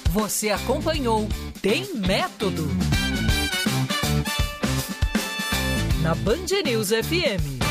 Você acompanhou Tem Método na Band News FM.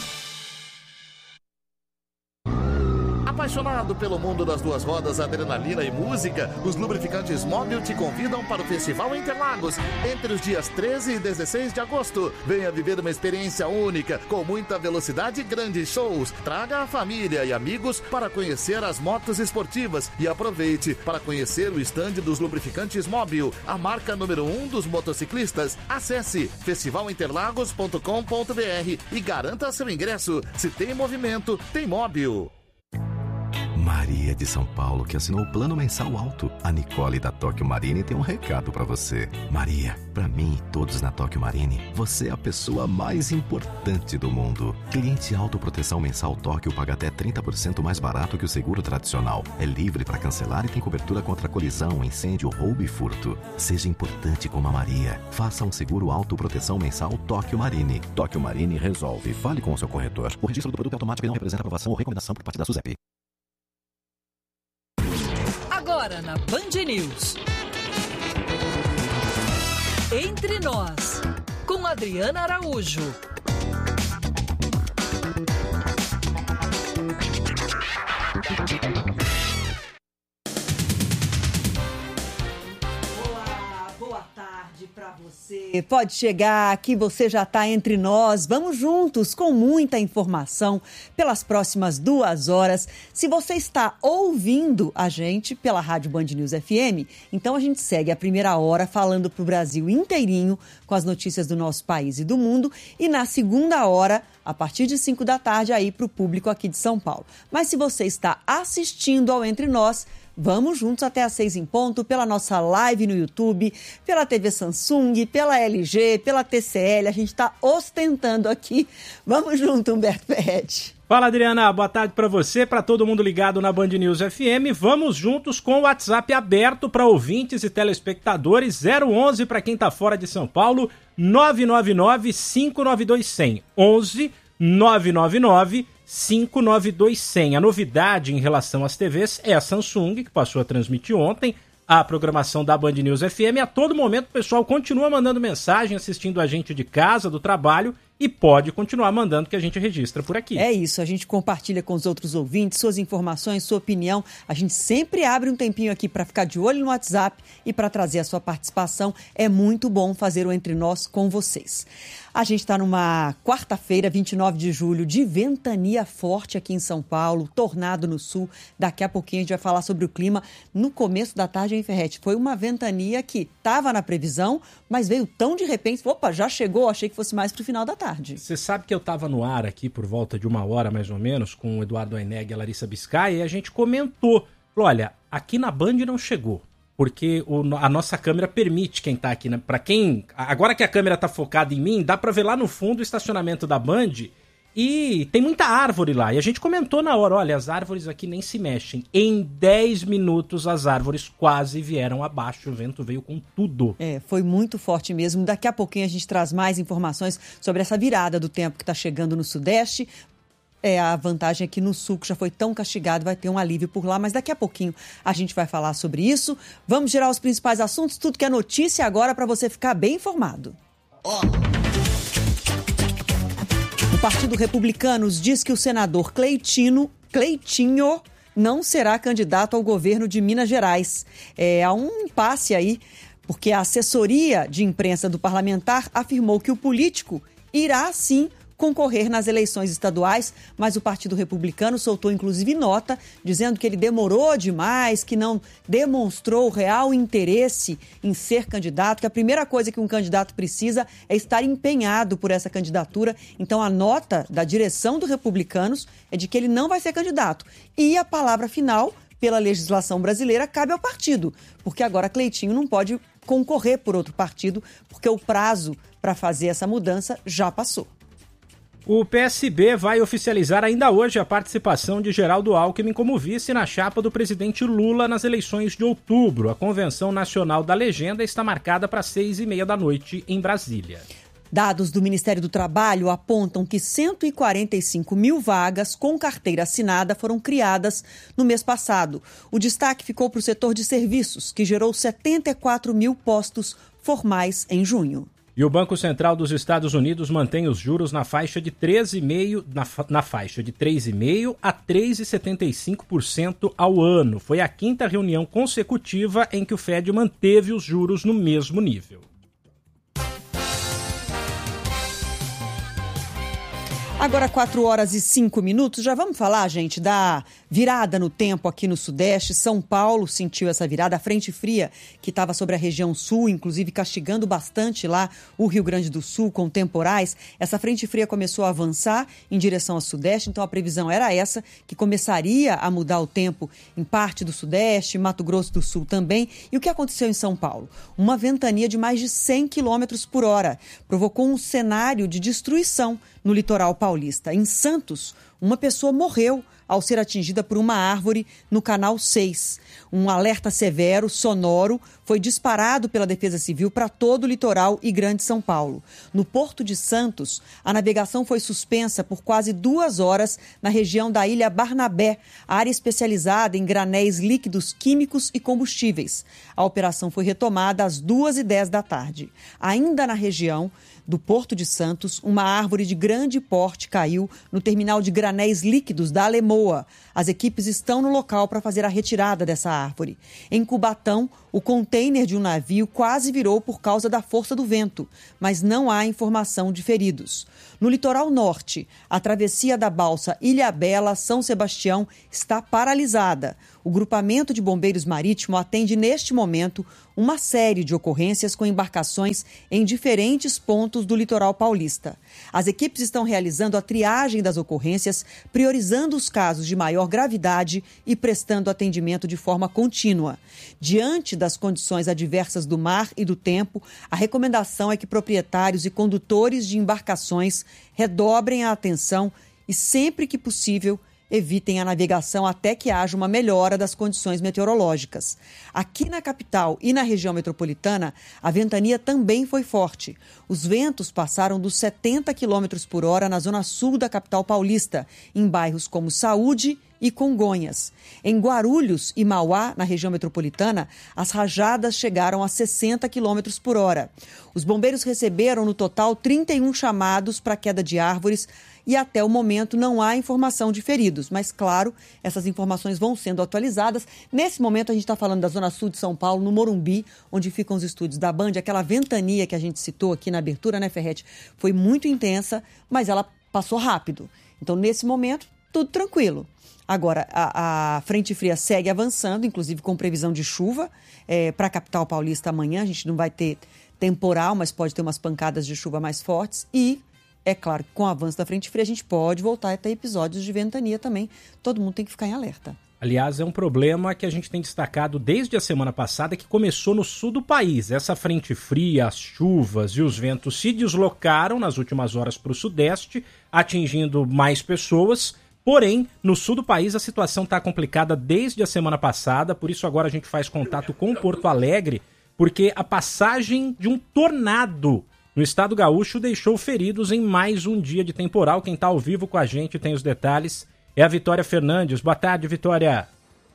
Apaixonado pelo mundo das duas rodas, adrenalina e música, os lubrificantes Móbil te convidam para o Festival Interlagos entre os dias 13 e 16 de agosto. Venha viver uma experiência única, com muita velocidade e grandes shows. Traga a família e amigos para conhecer as motos esportivas e aproveite para conhecer o estande dos lubrificantes Móbil, a marca número 1 dos motociclistas. Acesse festivalinterlagos.com.br e garanta seu ingresso. Se tem movimento, tem Móbil. Maria de São Paulo, que assinou o plano mensal alto. A Nicole da Tóquio Marine tem um recado pra você. Maria, pra mim e todos na Tóquio Marine, você é a pessoa mais importante do mundo. Cliente autoproteção mensal Tóquio paga até 30% mais barato que o seguro tradicional. É livre para cancelar e tem cobertura contra colisão, incêndio, roubo e furto. Seja importante como a Maria. Faça um seguro autoproteção mensal Tóquio Marine. Tóquio Marine resolve. Fale com o seu corretor. O registro do produto é automático e não representa aprovação ou recomendação por parte da SUSEP. Agora na Band News. Entre Nós, com Adriana Araújo. Boa tarde para você. Pode chegar, aqui você já está entre nós. Vamos juntos com muita informação pelas próximas 2 horas. Se você está ouvindo a gente pela Rádio Band News FM, então a gente segue a primeira hora falando para o Brasil inteirinho com as notícias do nosso país e do mundo. E na segunda hora, a partir de 5 da tarde, aí para o público aqui de São Paulo. Mas se você está assistindo ao Entre Nós, vamos juntos até às 6 em ponto, pela nossa live no YouTube, pela TV Samsung, pela LG, pela TCL. A gente está ostentando aqui. Vamos junto, Humberto Ferretti. Fala, Adriana. Boa tarde para você, para todo mundo ligado na Band News FM. Vamos juntos com o WhatsApp aberto para ouvintes e telespectadores. 011 para quem está fora de São Paulo, 999-592-100. 11 999-592-100. A novidade em relação às TVs é a Samsung, que passou a transmitir ontem a programação da Band News FM. A todo momento o pessoal continua mandando mensagem, assistindo a gente de casa, do trabalho, e pode continuar mandando que a gente registra por aqui. É isso, a gente compartilha com os outros ouvintes suas informações, sua opinião. A gente sempre abre um tempinho aqui para ficar de olho no WhatsApp e para trazer a sua participação. É muito bom fazer o Entre Nós com vocês. A gente está numa quarta-feira, 29 de julho, de ventania forte aqui em São Paulo, tornado no sul. Daqui a pouquinho a gente vai falar sobre o clima. No começo da tarde, hein, Ferretti? Foi uma ventania que estava na previsão, mas veio tão de repente. Opa, já chegou, achei que fosse mais para o final da tarde. Você sabe que eu estava no ar aqui por volta de 1 hora, mais ou menos, com o Eduardo Aineg e a Larissa Biscay, e a gente comentou, falou, olha, aqui na Band não chegou. Porque a nossa câmera permite quem tá aqui, né? Pra quem... Agora que a câmera tá focada em mim, dá pra ver lá no fundo o estacionamento da Band e tem muita árvore lá. E a gente comentou na hora, olha, as árvores aqui nem se mexem. Em 10 minutos as árvores quase vieram abaixo, o vento veio com tudo. Foi muito forte mesmo. Daqui a pouquinho a gente traz mais informações sobre essa virada do tempo que tá chegando no Sudeste. A vantagem é que no sul, que já foi tão castigado, vai ter um alívio por lá, mas daqui a pouquinho a gente vai falar sobre isso. Vamos girar os principais assuntos, tudo que é notícia agora para você ficar bem informado. O Partido Republicano diz que o senador Cleitinho não será candidato ao governo de Minas Gerais. Há um impasse aí, porque a assessoria de imprensa do parlamentar afirmou que o político irá sim concorrer nas eleições estaduais, mas o Partido Republicano soltou inclusive nota dizendo que ele demorou demais, que não demonstrou real interesse em ser candidato, que a primeira coisa que um candidato precisa é estar empenhado por essa candidatura. Então a nota da direção do Republicanos é de que ele não vai ser candidato. E a palavra final, pela legislação brasileira, cabe ao partido, porque agora Cleitinho não pode concorrer por outro partido, porque o prazo para fazer essa mudança já passou. O PSB vai oficializar ainda hoje a participação de Geraldo Alckmin como vice na chapa do presidente Lula nas eleições de outubro. A Convenção Nacional da Legenda está marcada para 6h30 da noite em Brasília. Dados do Ministério do Trabalho apontam que 145 mil vagas com carteira assinada foram criadas no mês passado. O destaque ficou para o setor de serviços, que gerou 74 mil postos formais em junho. E o Banco Central dos Estados Unidos mantém os juros na faixa de 3,5% a 3,75% ao ano. Foi a 5ª reunião consecutiva em que o Fed manteve os juros no mesmo nível. Agora 4h05, já vamos falar, gente, da virada no tempo aqui no Sudeste. São Paulo sentiu essa virada, a frente fria que estava sobre a região sul, inclusive castigando bastante lá o Rio Grande do Sul com temporais. Essa frente fria começou a avançar em direção ao Sudeste, então a previsão era essa, que começaria a mudar o tempo em parte do Sudeste, Mato Grosso do Sul também. E o que aconteceu em São Paulo? Uma ventania de mais de 100 km por hora provocou um cenário de destruição no litoral paulista. Em Santos, uma pessoa morreu ao ser atingida por uma árvore no Canal 6. Um alerta severo, sonoro, foi disparado pela Defesa Civil para todo o litoral e Grande São Paulo. No Porto de Santos, a navegação foi suspensa por quase 2 horas na região da Ilha Barnabé, área especializada em granéis líquidos químicos e combustíveis. A operação foi retomada às 2h10 da tarde. Ainda na região do Porto de Santos, uma árvore de grande porte caiu no terminal de granéis líquidos da Alemoa. As equipes estão no local para fazer a retirada dessa árvore. Em Cubatão, o container de um navio quase virou por causa da força do vento, mas não há informação de feridos. No litoral norte, a travessia da balsa Ilhabela-São Sebastião está paralisada. O grupamento de bombeiros marítimo atende neste momento uma série de ocorrências com embarcações em diferentes pontos do litoral paulista. As equipes estão realizando a triagem das ocorrências, priorizando os casos de maior gravidade e prestando atendimento de forma contínua. Diante das condições adversas do mar e do tempo, a recomendação é que proprietários e condutores de embarcações redobrem a atenção e, sempre que possível, evitem a navegação até que haja uma melhora das condições meteorológicas. Aqui na capital e na região metropolitana, a ventania também foi forte. Os ventos passaram dos 70 km por hora na zona sul da capital paulista, em bairros como Saúde e Congonhas. Em Guarulhos e Mauá, na região metropolitana, as rajadas chegaram a 60 km por hora. Os bombeiros receberam, no total, 31 chamados para queda de árvores e até o momento não há informação de feridos. Mas, claro, essas informações vão sendo atualizadas. Nesse momento, a gente está falando da zona sul de São Paulo, no Morumbi, onde ficam os estúdios da Band. Aquela ventania que a gente citou aqui na abertura, né, Ferretti? Foi muito intensa, mas ela passou rápido. Então, nesse momento, tudo tranquilo. Agora, a frente fria segue avançando, inclusive com previsão de chuva para a capital paulista amanhã. A gente não vai ter temporal, mas pode ter umas pancadas de chuva mais fortes. E, é claro, com o avanço da frente fria, a gente pode voltar a ter episódios de ventania também. Todo mundo tem que ficar em alerta. Aliás, é um problema que a gente tem destacado desde a semana passada, que começou no sul do país. Essa frente fria, as chuvas e os ventos se deslocaram nas últimas horas para o sudeste, atingindo mais pessoas. Porém, no sul do país a situação está complicada desde a semana passada, por isso agora a gente faz contato com Porto Alegre, porque a passagem de um tornado no estado gaúcho deixou feridos em mais um dia de temporal. Quem está ao vivo com a gente tem os detalhes, é a Vitória Fernandes. Boa tarde, Vitória.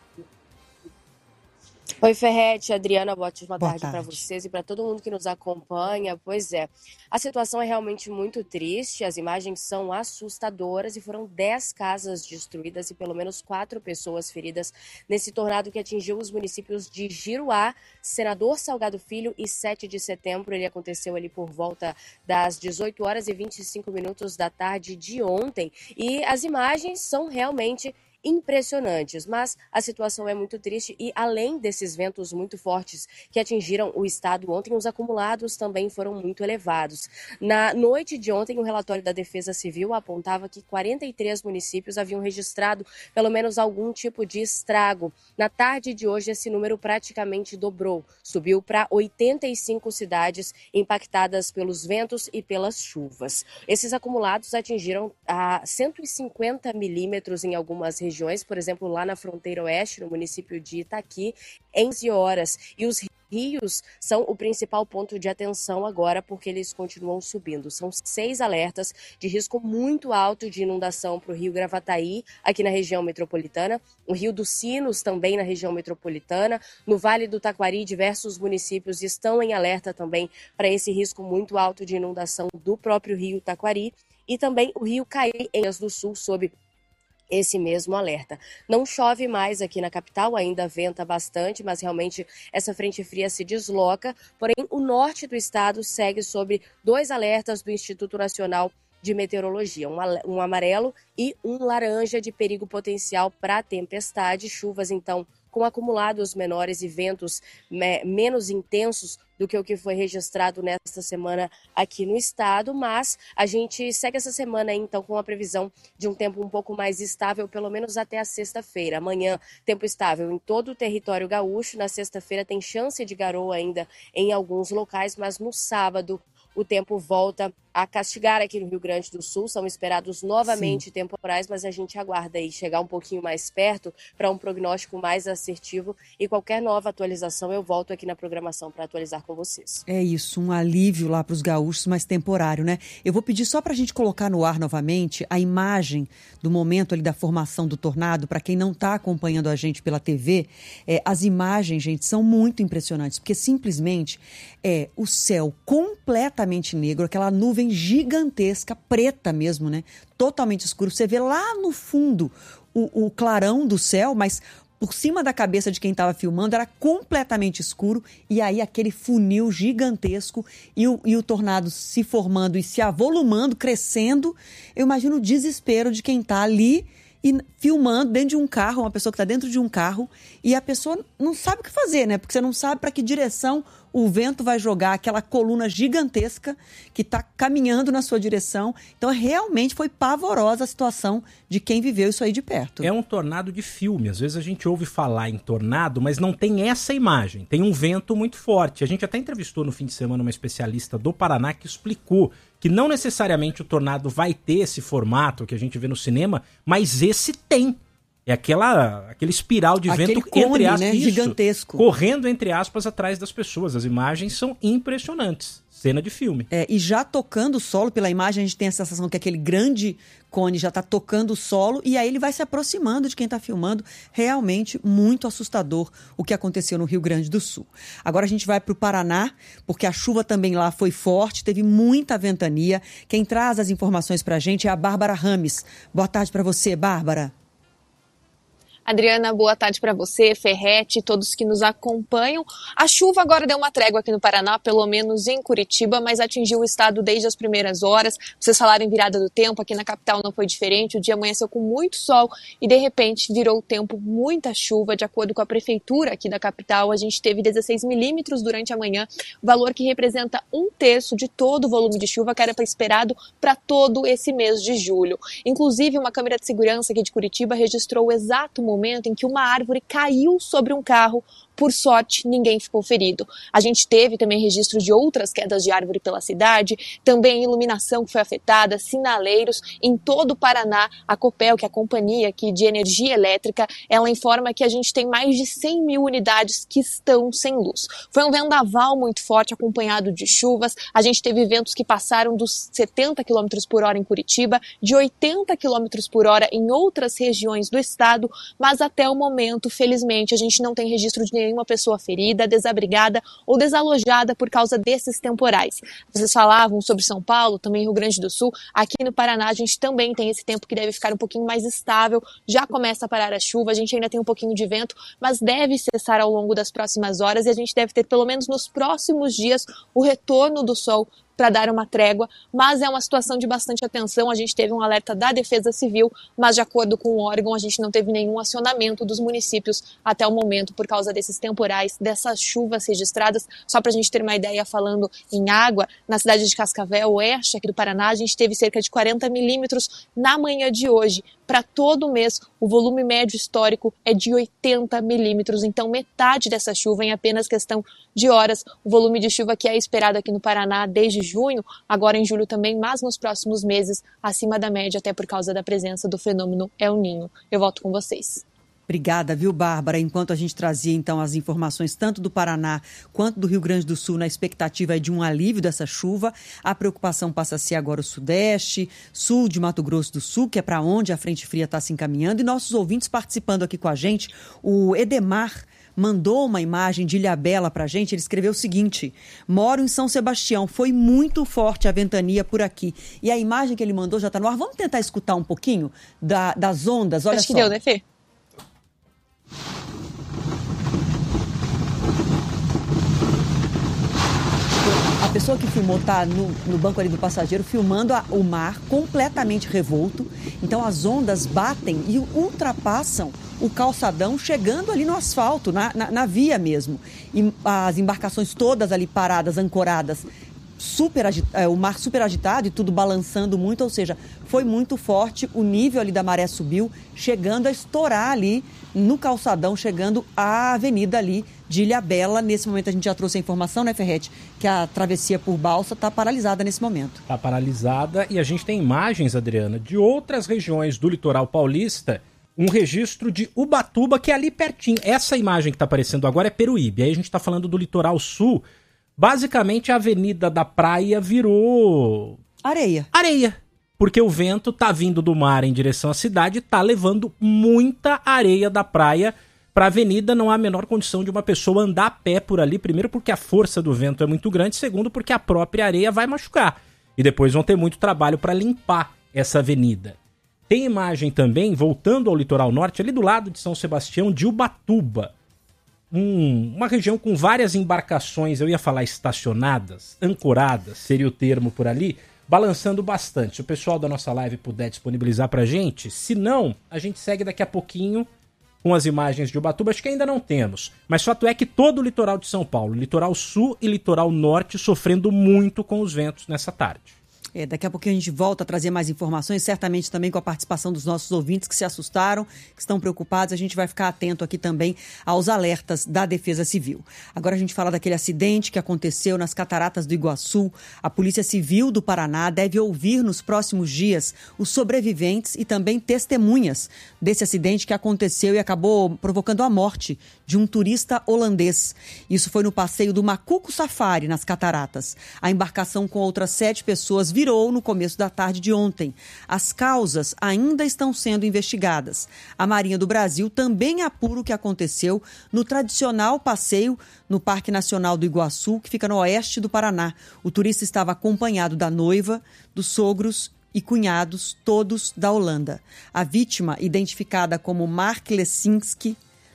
Oi, Ferretti, Adriana, boa tarde para vocês e para todo mundo que nos acompanha. Pois é, a situação é realmente muito triste, as imagens são assustadoras e foram 10 casas destruídas e pelo menos 4 pessoas feridas nesse tornado que atingiu os municípios de Giruá, Senador Salgado Filho e 7 de setembro. Ele aconteceu ali por volta das 18h25 da tarde de ontem e as imagens são realmente impressionantes, mas a situação é muito triste e além desses ventos muito fortes que atingiram o estado ontem, os acumulados também foram muito elevados. Na noite de ontem, o relatório da Defesa Civil apontava que 43 municípios haviam registrado pelo menos algum tipo de estrago. Na tarde de hoje, esse número praticamente dobrou, subiu para 85 cidades impactadas pelos ventos e pelas chuvas. Esses acumulados atingiram a 150 milímetros em algumas regiões regiões, por exemplo, lá na fronteira oeste, no município de Itaqui, em 11 horas. E os rios são o principal ponto de atenção agora, porque eles continuam subindo. São 6 alertas de risco muito alto de inundação para o rio Gravataí, aqui na região metropolitana, o rio dos Sinos, também na região metropolitana, no Vale do Taquari, diversos municípios estão em alerta também para esse risco muito alto de inundação do próprio rio Taquari, e também o rio Caí, em Ilhas do Sul, sob esse mesmo alerta. Não chove mais aqui na capital, ainda venta bastante, mas realmente essa frente fria se desloca. Porém, o norte do estado segue sob 2 alertas do Instituto Nacional de Meteorologia, um amarelo e um laranja de perigo potencial para tempestade. Chuvas, então, com acumulados menores e ventos menos intensos do que o que foi registrado nesta semana aqui no estado, mas a gente segue essa semana, então, com a previsão de um tempo um pouco mais estável, pelo menos até a sexta-feira. Amanhã, tempo estável em todo o território gaúcho. Na sexta-feira tem chance de garoa ainda em alguns locais, mas no sábado o tempo volta a castigar aqui no Rio Grande do Sul. São esperados novamente temporais, mas a gente aguarda aí chegar um pouquinho mais perto para um prognóstico mais assertivo, e qualquer nova atualização eu volto aqui na programação para atualizar com vocês. É isso, um alívio lá para os gaúchos, mas temporário, né? Eu vou pedir só para a gente colocar no ar novamente a imagem do momento ali da formação do tornado, para quem não está acompanhando a gente pela TV. As imagens, gente, são muito impressionantes, porque simplesmente é o céu completamente negro, aquela nuvem gigantesca, preta mesmo, né? Totalmente escuro. Você vê lá no fundo o clarão do céu, mas por cima da cabeça de quem estava filmando era completamente escuro, e aí aquele funil gigantesco e o tornado se formando e se avolumando, crescendo. Eu imagino o desespero de quem está ali e filmando dentro de um carro, uma pessoa que está dentro de um carro, e a pessoa não sabe o que fazer, né? Porque você não sabe para que direção o vento vai jogar aquela coluna gigantesca que está caminhando na sua direção. Então, realmente foi pavorosa a situação de quem viveu isso aí de perto. É um tornado de filme. Às vezes a gente ouve falar em tornado, mas não tem essa imagem. Tem um vento muito forte. A gente até entrevistou no fim de semana uma especialista do Paraná que explicou que não necessariamente o tornado vai ter esse formato que a gente vê no cinema, mas esse tem. É aquele espiral de vento, cone, entre aspas, né? Gigantesco. Correndo, entre aspas, atrás das pessoas. As imagens são impressionantes. Cena de filme. E já tocando o solo, pela imagem a gente tem a sensação que aquele grande cone já está tocando o solo, e aí ele vai se aproximando de quem está filmando. Realmente muito assustador o que aconteceu no Rio Grande do Sul. Agora a gente vai para o Paraná, porque a chuva também lá foi forte, teve muita ventania. Quem traz as informações para a gente é a Bárbara Rames. Boa tarde para você, Bárbara. Adriana, boa tarde para você, Ferretti, todos que nos acompanham. A chuva agora deu uma trégua aqui no Paraná, pelo menos em Curitiba, mas atingiu o estado desde as primeiras horas. Vocês falaram em virada do tempo, aqui na capital não foi diferente. O dia amanheceu com muito sol e, de repente, virou o tempo muita chuva. De acordo com a prefeitura aqui da capital, a gente teve 16 milímetros durante a manhã, valor que representa 1/3 de todo o volume de chuva que era esperado para todo esse mês de julho. Inclusive, uma câmera de segurança aqui de Curitiba registrou o exato momento em que uma árvore caiu sobre um carro. Por sorte, ninguém ficou ferido. A gente teve também registro de outras quedas de árvore pela cidade, também iluminação que foi afetada, sinaleiros em todo o Paraná. A Copel, que é a companhia aqui de energia elétrica, ela informa que a gente tem mais de 100 mil unidades que estão sem luz. Foi um vendaval muito forte, acompanhado de chuvas. A gente teve ventos que passaram dos 70 km por hora em Curitiba, de 80 km por hora em outras regiões do estado, mas até o momento, felizmente, a gente não tem registro de nenhuma pessoa ferida, desabrigada ou desalojada por causa desses temporais. Vocês falavam sobre São Paulo, também Rio Grande do Sul. Aqui no Paraná a gente também tem esse tempo que deve ficar um pouquinho mais estável. Já começa a parar a chuva, a gente ainda tem um pouquinho de vento, mas deve cessar ao longo das próximas horas, e a gente deve ter, pelo menos nos próximos dias, o retorno do sol para dar uma trégua, mas é uma situação de bastante atenção. A gente teve um alerta da Defesa Civil, mas de acordo com o órgão, a gente não teve nenhum acionamento dos municípios até o momento por causa desses temporais, dessas chuvas registradas. Só para a gente ter uma ideia, falando em água, na cidade de Cascavel, oeste aqui do Paraná, a gente teve cerca de 40 milímetros na manhã de hoje. Para todo o mês, o volume médio histórico é de 80 milímetros, então metade dessa chuva em apenas questão de horas. O volume de chuva que é esperado aqui no Paraná desde junho, agora em julho também, mas nos próximos meses acima da média, até por causa da presença do fenômeno El Niño. Eu volto com vocês. Obrigada, viu, Bárbara? Enquanto a gente trazia, então, as informações tanto do Paraná quanto do Rio Grande do Sul na expectativa de um alívio dessa chuva, a preocupação passa a ser agora o Sudeste, Sul de Mato Grosso do Sul, que é para onde a frente fria está se encaminhando. E nossos ouvintes participando aqui com a gente, o Edemar mandou uma imagem de Ilhabela para a gente. Ele escreveu o seguinte: moro em São Sebastião, foi muito forte a ventania por aqui. E a imagem que ele mandou já está no ar. Vamos tentar escutar um pouquinho das ondas? Olha Acho só. que deu, né, Fê? A pessoa que filmou está no banco ali do passageiro filmando o mar completamente revolto. Então as ondas batem e ultrapassam o calçadão, chegando ali no asfalto, na via mesmo. E as embarcações todas ali paradas, ancoradas, o mar super agitado e tudo balançando muito, ou seja, foi muito forte, o nível ali da maré subiu, chegando a estourar ali no calçadão, chegando à avenida ali de Ilhabela. Nesse momento a gente já trouxe a informação, né, Ferretti, que a travessia por balsa está paralisada nesse momento. Está paralisada e a gente tem imagens, Adriana, de outras regiões do litoral paulista, um registro de Ubatuba, que é ali pertinho. Essa imagem que está aparecendo agora é Peruíbe, aí a gente está falando do litoral sul. Basicamente, a avenida da praia virou areia. Porque o vento tá vindo do mar em direção à cidade e tá levando muita areia da praia para a avenida. Não há a menor condição de uma pessoa andar a pé por ali. Primeiro, porque a força do vento é muito grande. Segundo, porque a própria areia vai machucar. E depois vão ter muito trabalho para limpar essa avenida. Tem imagem também, voltando ao litoral norte, ali do lado de São Sebastião, de Ubatuba. Uma região com várias embarcações, eu ia falar estacionadas, ancoradas, seria o termo por ali, balançando bastante. Se o pessoal da nossa live puder disponibilizar pra gente, se não, a gente segue daqui a pouquinho com as imagens de Ubatuba. Acho que ainda não temos, mas fato é que todo o litoral de São Paulo, litoral sul e litoral norte, sofrendo muito com os ventos nessa tarde. Daqui a pouquinho a gente volta a trazer mais informações, certamente também com a participação dos nossos ouvintes que se assustaram, que estão preocupados. A gente vai ficar atento aqui também aos alertas da Defesa Civil. Agora a gente fala daquele acidente que aconteceu nas Cataratas do Iguaçu. A Polícia Civil do Paraná deve ouvir nos próximos dias os sobreviventes e também testemunhas desse acidente que aconteceu e acabou provocando a morte de um turista holandês. Isso foi no passeio do Macuco Safari, nas Cataratas. A embarcação com outras 7 pessoas virou no começo da tarde de ontem. As causas ainda estão sendo investigadas. A Marinha do Brasil também apura o que aconteceu no tradicional passeio no Parque Nacional do Iguaçu, que fica no oeste do Paraná. O turista estava acompanhado da noiva, dos sogros e cunhados, todos da Holanda. A vítima, identificada como Mark Lesinski,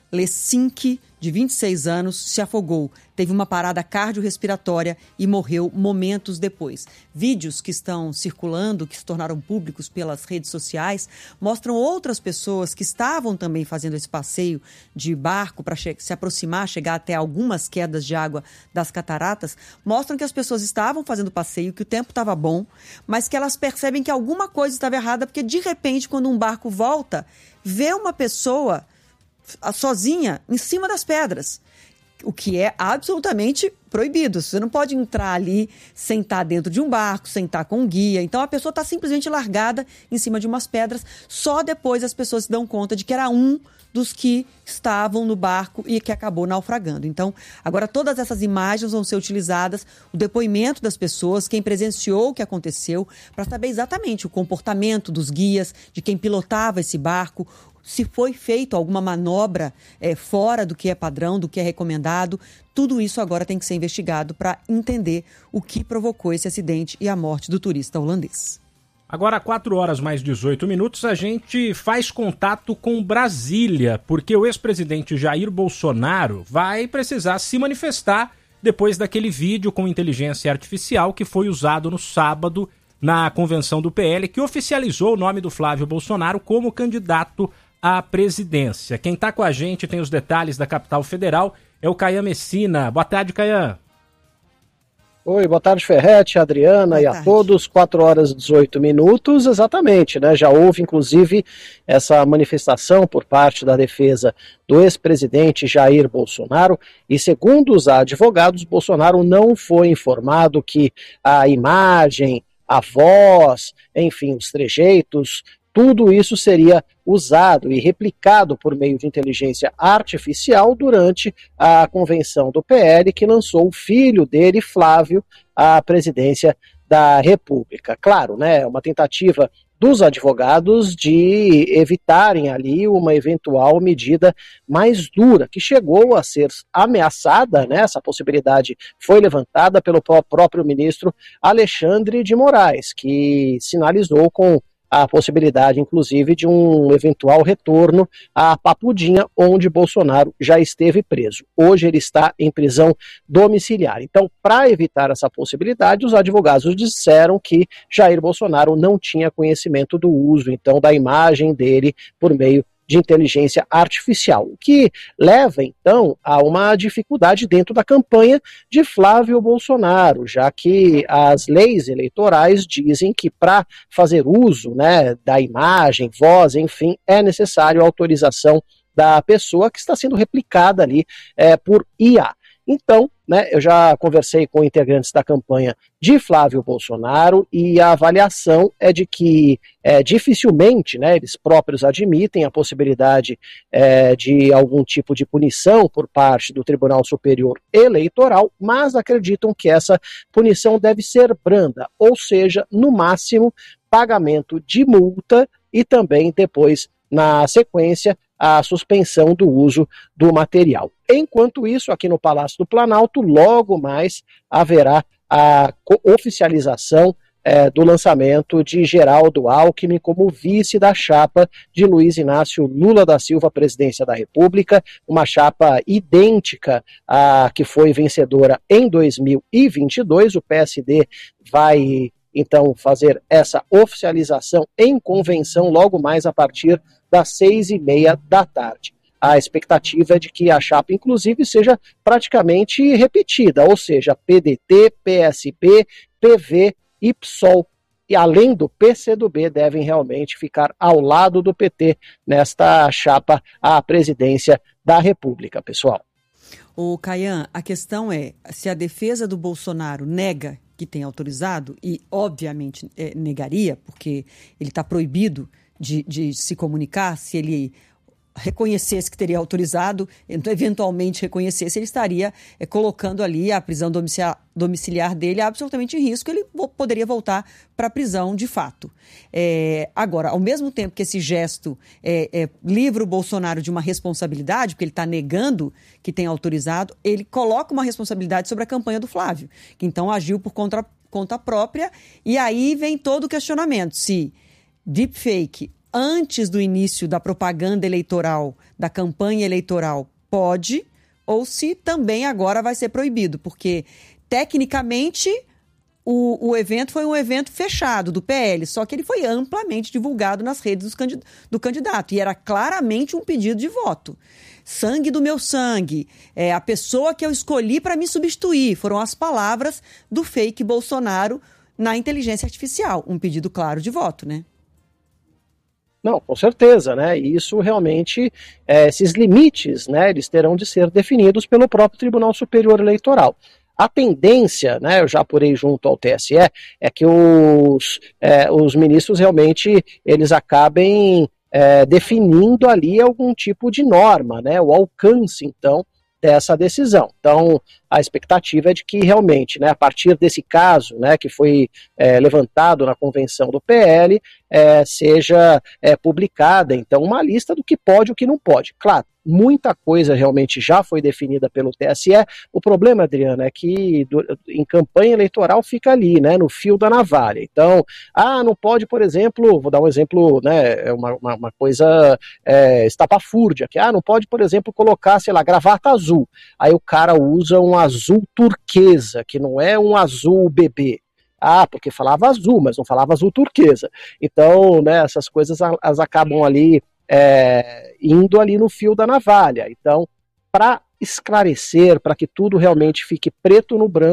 de 26 anos, se afogou, teve uma parada cardiorrespiratória e morreu momentos depois. Vídeos que estão circulando, que se tornaram públicos pelas redes sociais, mostram outras pessoas que estavam também fazendo esse passeio de barco para se aproximar, chegar até algumas quedas de água das cataratas, mostram que as pessoas estavam fazendo passeio, que o tempo estava bom, mas que elas percebem que alguma coisa estava errada, porque de repente, quando um barco volta, vê uma pessoa sozinha em cima das pedras, o que é absolutamente proibido. Você não pode entrar ali, sentar dentro de um barco, sentar com um guia. Então a pessoa está simplesmente largada em cima de umas pedras. Só depois as pessoas se dão conta de que era um dos que estavam no barco e que acabou naufragando. Então, agora todas essas imagens vão ser utilizadas, o depoimento das pessoas, quem presenciou o que aconteceu, para saber exatamente o comportamento dos guias, de quem pilotava esse barco, se foi feito alguma manobra fora do que é padrão, do que é recomendado. Tudo isso agora tem que ser investigado para entender o que provocou esse acidente e a morte do turista holandês. Agora, 4 horas mais 18 minutos, a gente faz contato com Brasília, porque o ex-presidente Jair Bolsonaro vai precisar se manifestar depois daquele vídeo com inteligência artificial que foi usado no sábado na convenção do PL, que oficializou o nome do Flávio Bolsonaro como candidato à presidência. Quem está com a gente tem os detalhes da capital federal, é o Caian Messina. Boa tarde, Caian. Oi, boa tarde, Ferretti, Adriana e a todos, 4h18, exatamente, né? Já houve, inclusive, essa manifestação por parte da defesa do ex-presidente Jair Bolsonaro e, segundo os advogados, Bolsonaro não foi informado que a imagem, a voz, enfim, os trejeitos, tudo isso seria usado e replicado por meio de inteligência artificial durante a convenção do PL, que lançou o filho dele, Flávio, à presidência da República. Claro, né, uma tentativa dos advogados de evitarem ali uma eventual medida mais dura, que chegou a ser ameaçada, né, essa possibilidade foi levantada pelo próprio ministro Alexandre de Moraes, que sinalizou com a possibilidade, inclusive, de um eventual retorno à Papudinha, onde Bolsonaro já esteve preso. Hoje ele está em prisão domiciliar. Então, para evitar essa possibilidade, os advogados disseram que Jair Bolsonaro não tinha conhecimento do uso, então, da imagem dele por meio de inteligência artificial, o que leva, então, a uma dificuldade dentro da campanha de Flávio Bolsonaro, já que as leis eleitorais dizem que para fazer uso, né, da imagem, voz, enfim, é necessário a autorização da pessoa que está sendo replicada ali por IA. Então, né, eu já conversei com integrantes da campanha de Flávio Bolsonaro e a avaliação é de que dificilmente, né, eles próprios admitem a possibilidade de algum tipo de punição por parte do Tribunal Superior Eleitoral, mas acreditam que essa punição deve ser branda, ou seja, no máximo, pagamento de multa e também depois, na sequência, a suspensão do uso do material. Enquanto isso, aqui no Palácio do Planalto, logo mais haverá a oficialização do lançamento de Geraldo Alckmin como vice da chapa de Luiz Inácio Lula da Silva à presidência da República, uma chapa idêntica à que foi vencedora em 2022. O PSD vai então fazer essa oficialização em convenção logo mais a partir das 6h30 da tarde. A expectativa é de que a chapa, inclusive, seja praticamente repetida, ou seja, PDT, PSB, PV e PSOL, e além do PCdoB, devem realmente ficar ao lado do PT nesta chapa à presidência da República, pessoal. O Caian, a questão é, se a defesa do Bolsonaro nega que tem autorizado, e obviamente negaria, porque ele está proibido de se comunicar, se ele reconhecesse que teria autorizado, então eventualmente reconhecesse, ele estaria colocando ali a prisão domiciliar dele absolutamente em risco, ele poderia voltar para a prisão de fato. Agora, ao mesmo tempo que esse gesto livra o Bolsonaro de uma responsabilidade, porque ele está negando que tem autorizado, ele coloca uma responsabilidade sobre a campanha do Flávio, que então agiu por conta própria, e aí vem todo o questionamento, se deepfake antes do início da propaganda eleitoral, da campanha eleitoral, pode, ou se também agora vai ser proibido, porque, tecnicamente, o evento foi um evento fechado do PL, só que ele foi amplamente divulgado nas redes do candidato, e era claramente um pedido de voto. Sangue do meu sangue, a pessoa que eu escolhi para me substituir, foram as palavras do fake Bolsonaro na inteligência artificial, um pedido claro de voto, né? Não, com certeza, né? E isso realmente, esses limites, né, eles terão de ser definidos pelo próprio Tribunal Superior Eleitoral. A tendência, né, eu já apurei junto ao TSE, é que os ministros realmente eles acabem definindo ali algum tipo de norma, né, o alcance, então, dessa decisão. Então, a expectativa é de que realmente, né, a partir desse caso, né, que foi levantado na convenção do PL, seja publicada, então, uma lista do que pode e o que não pode. Claro, muita coisa realmente já foi definida pelo TSE. O problema, Adriana, é que em campanha eleitoral fica ali, né, no fio da navalha. Então, não pode, por exemplo, vou dar um exemplo, né, uma coisa estapafúrdia, que não pode, por exemplo, colocar, sei lá, gravata azul. Aí o cara usa um azul turquesa, que não é um azul bebê. Porque falava azul, mas não falava azul turquesa. Então, né, essas coisas elas acabam ali indo ali no fio da navalha. Então, para esclarecer, para que tudo realmente fique preto no branco,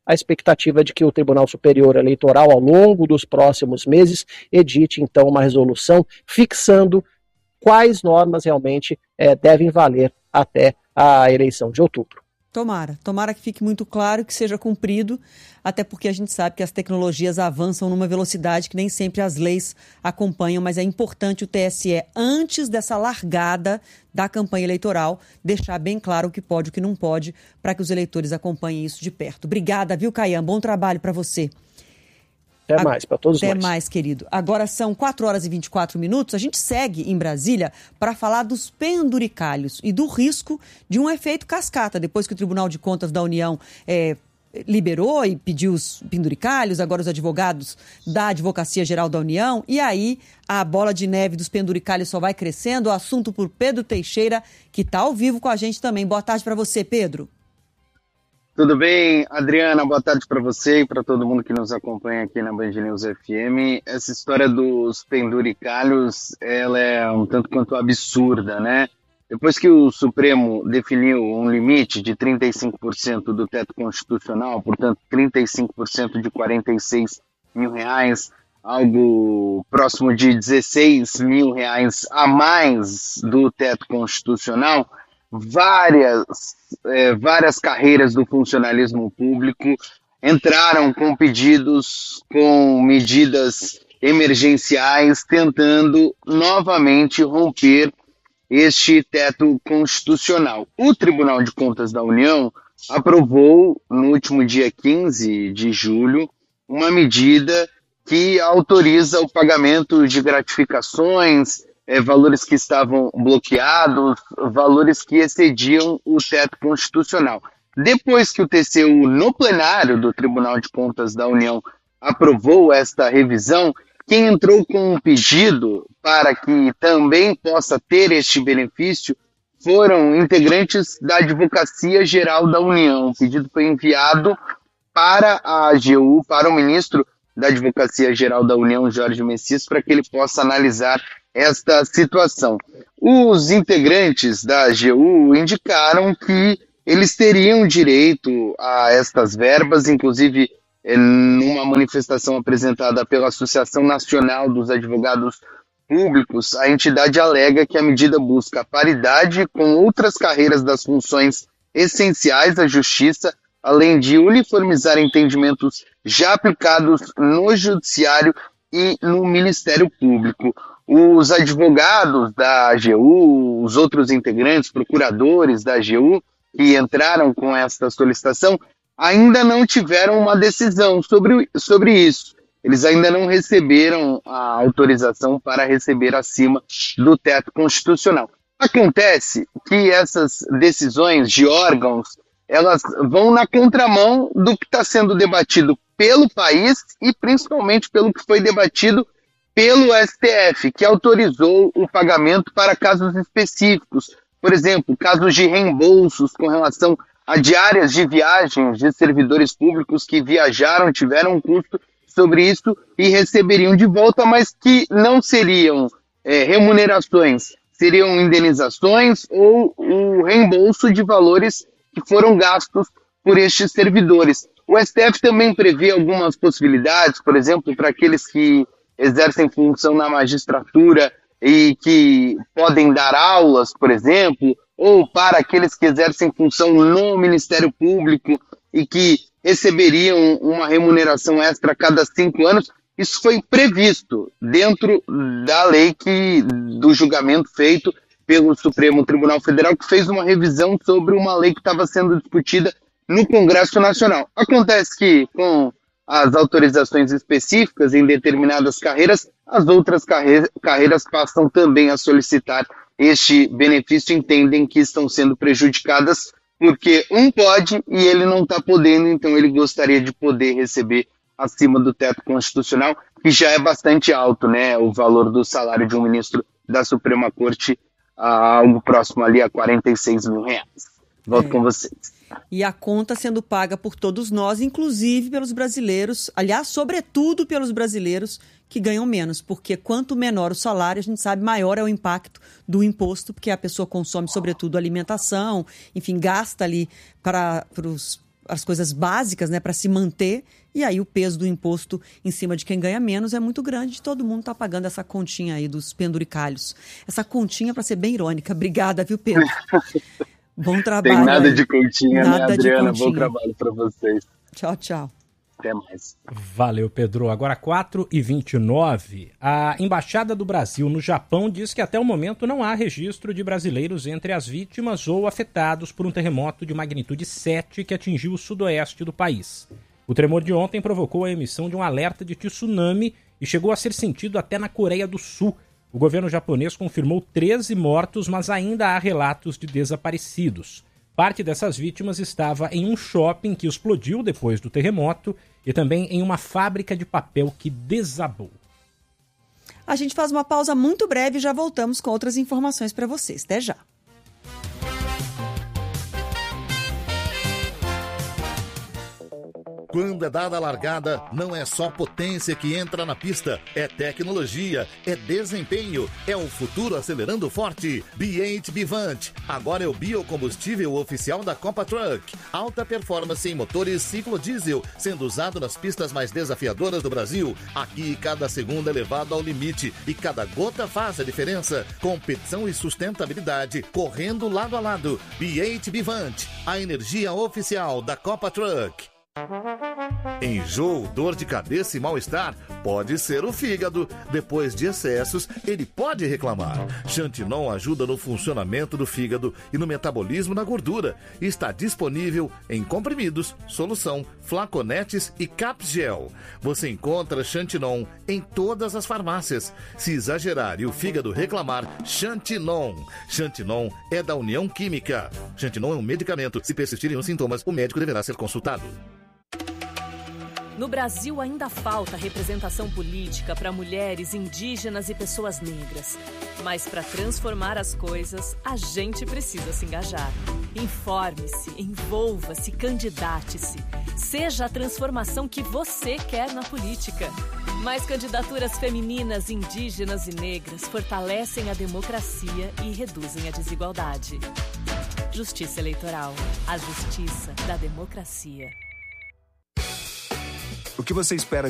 a expectativa de que o Tribunal Superior Eleitoral, ao longo dos próximos meses, edite então uma resolução fixando quais normas realmente devem valer até a eleição de outubro. Tomara que fique muito claro, que seja cumprido, até porque a gente sabe que as tecnologias avançam numa velocidade que nem sempre as leis acompanham, mas é importante o TSE, antes dessa largada da campanha eleitoral, deixar bem claro o que pode e o que não pode, para que os eleitores acompanhem isso de perto. Obrigada, viu, Caian? Bom trabalho para você. Até mais, para todos nós. Até mais, querido. Agora são 4 horas e 24 minutos. A gente segue em Brasília para falar dos penduricalhos e do risco de um efeito cascata. Depois que o Tribunal de Contas da União liberou e pediu os penduricalhos, agora os advogados da Advocacia Geral da União, e aí a bola de neve dos penduricalhos só vai crescendo. O assunto por Pedro Teixeira, que está ao vivo com a gente também. Boa tarde para você, Pedro. Tudo bem, Adriana? Boa tarde para você e para todo mundo que nos acompanha aqui na Band News FM. Essa história dos penduricalhos, ela é um tanto quanto absurda, né? Depois que o Supremo definiu um limite de 35% do teto constitucional, portanto 35% de R$46 mil, algo próximo de R$16 mil a mais do teto constitucional, várias carreiras do funcionalismo público entraram com pedidos, com medidas emergenciais, tentando novamente romper este teto constitucional. O Tribunal de Contas da União aprovou, no último dia 15 de julho, uma medida que autoriza o pagamento de gratificações, valores que estavam bloqueados, valores que excediam o teto constitucional. Depois que o TCU, no plenário do Tribunal de Contas da União, aprovou esta revisão, quem entrou com um pedido para que também possa ter este benefício foram integrantes da Advocacia Geral da União. O pedido foi enviado para a AGU, para o ministro da Advocacia Geral da União, Jorge Messias, para que ele possa analisar esta situação. Os integrantes da AGU indicaram que eles teriam direito a estas verbas, inclusive numa manifestação apresentada pela Associação Nacional dos Advogados Públicos, a entidade alega que a medida busca paridade com outras carreiras das funções essenciais à justiça, além de uniformizar entendimentos já aplicados no Judiciário e no Ministério Público. Os advogados da AGU, os outros integrantes, procuradores da AGU, que entraram com esta solicitação, ainda não tiveram uma decisão sobre isso. Eles ainda não receberam a autorização para receber acima do teto constitucional. Acontece que essas decisões de órgãos, elas vão na contramão do que está sendo debatido pelo país e principalmente pelo que foi debatido pelo STF, que autorizou o pagamento para casos específicos. Por exemplo, casos de reembolsos com relação a diárias de viagens de servidores públicos que viajaram, tiveram um custo sobre isso e receberiam de volta, mas que não seriam remunerações, seriam indenizações ou o reembolso de valores que foram gastos por estes servidores. O STF também prevê algumas possibilidades, por exemplo, para aqueles que exercem função na magistratura e que podem dar aulas, por exemplo, ou para aqueles que exercem função no Ministério Público e que receberiam uma remuneração extra a cada 5 anos. Isso foi previsto dentro da lei do julgamento feito pelo Supremo Tribunal Federal, que fez uma revisão sobre uma lei que estava sendo discutida no Congresso Nacional. Acontece que, com as autorizações específicas em determinadas carreiras, as outras carreiras passam também a solicitar este benefício, entendem que estão sendo prejudicadas porque um pode e ele não está podendo, então ele gostaria de poder receber acima do teto constitucional, que já é bastante alto, né? O valor do salário de um ministro da Suprema Corte, algo próximo ali a R$46 mil. Volto com vocês. E a conta sendo paga por todos nós, inclusive pelos brasileiros, aliás, sobretudo pelos brasileiros que ganham menos, porque quanto menor o salário, a gente sabe, maior é o impacto do imposto, porque a pessoa consome, sobretudo, alimentação, enfim, gasta ali para as coisas básicas, né, para se manter, e aí o peso do imposto em cima de quem ganha menos é muito grande, todo mundo está pagando essa continha aí dos penduricalhos. Essa continha para ser bem irônica. Obrigada, viu, Pedro? Bom trabalho. Tem nada aí. de continha, nada né, Adriana? de Bom trabalho para vocês. Tchau, tchau. Até mais. Valeu, Pedro. Agora 4h29. A Embaixada do Brasil no Japão diz que até o momento não há registro de brasileiros entre as vítimas ou afetados por um terremoto de magnitude 7 que atingiu o sudoeste do país. O tremor de ontem provocou a emissão de um alerta de tsunami e chegou a ser sentido até na Coreia do Sul. O governo japonês confirmou 13 mortos, mas ainda há relatos de desaparecidos. Parte dessas vítimas estava em um shopping que explodiu depois do terremoto e também em uma fábrica de papel que desabou. A gente faz uma pausa muito breve e já voltamos com outras informações para vocês. Até já. Quando é dada a largada, não é só potência que entra na pista, é tecnologia, é desempenho, é o futuro acelerando forte. B8 Bivante, agora é o biocombustível oficial da Copa Truck. Alta performance em motores ciclo diesel, sendo usado nas pistas mais desafiadoras do Brasil. Aqui, cada segundo é levado ao limite e cada gota faz a diferença. Competição e sustentabilidade, correndo lado a lado. B8 Bivante, a energia oficial da Copa Truck. Enjoo, dor de cabeça e mal-estar pode ser o fígado. Depois de excessos, ele pode reclamar. Xantinon ajuda no funcionamento do fígado e no metabolismo da gordura. Está disponível em comprimidos, solução, flaconetes e capgel. Você encontra Xantinon em todas as farmácias. Se exagerar e o fígado reclamar, Xantinon. Xantinon é da União Química. Xantinon é um medicamento. Se persistirem os sintomas, o médico deverá ser consultado. No Brasil ainda falta representação política para mulheres, indígenas e pessoas negras. Mas para transformar as coisas, a gente precisa se engajar. Informe-se, envolva-se, candidate-se. Seja a transformação que você quer na política. Mais candidaturas femininas, indígenas e negras fortalecem a democracia e reduzem a desigualdade. Justiça Eleitoral. A justiça da democracia. O que você espera